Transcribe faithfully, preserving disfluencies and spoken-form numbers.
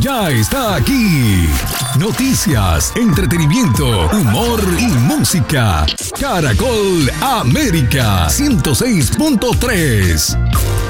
ya está aquí. Noticias, entretenimiento, humor y música. Caracol América ciento seis punto tres.